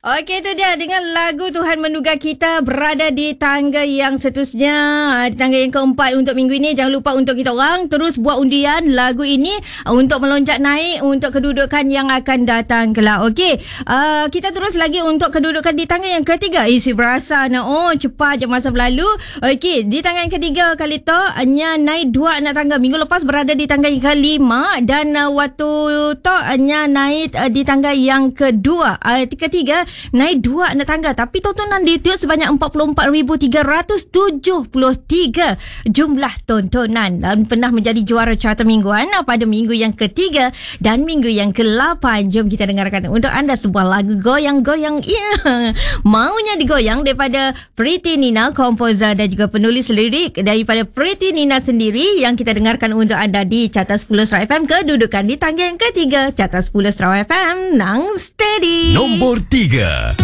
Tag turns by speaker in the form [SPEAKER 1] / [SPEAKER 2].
[SPEAKER 1] Okey, itu dia dengan lagu Tuhan Menduga kita berada di tangga yang seterusnya, di tangga yang keempat untuk minggu ini. Jangan lupa untuk kita orang terus buat undian lagu ini untuk melonjak naik untuk kedudukan yang akan datang kelak. Okey, kita terus lagi untuk kedudukan di tangga yang ketiga. Isi berasa cepat je masa berlalu. Okey, di tangga yang ketiga kali tu hanya naik 2 anak tangga. Minggu lepas berada di tangga yang kelima dan waktu tu hanya naik di tangga yang kedua. Ketiga naik 2 anak tangga, tapi tontonan di YouTube sebanyak 44,373 jumlah tontonan dan pernah menjadi juara carta mingguan pada minggu yang ketiga dan minggu yang ke-8. Jom kita dengarkan untuk anda sebuah lagu goyang-goyang maunya digoyang daripada Pretty Nina, komposer dan juga penulis lirik daripada Pretty Nina sendiri, yang kita dengarkan untuk anda di Carta 10 Sarawak FM, kedudukan di tangga yang ketiga. Carta 10 Sarawak FM, nang steady.
[SPEAKER 2] Nombor 3.